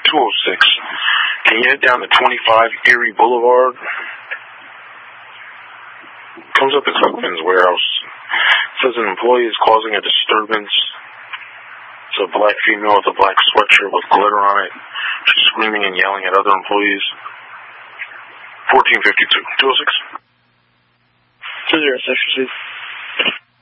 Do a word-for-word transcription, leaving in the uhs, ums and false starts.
two oh six. Can you head down to twenty-five Erie Boulevard? Comes up as Cookman's Warehouse. Says an employee is causing a disturbance. It's a black female with a black sweatshirt with glitter on it. She's screaming and yelling at other employees. fourteen fifty-two. two oh six. two oh six,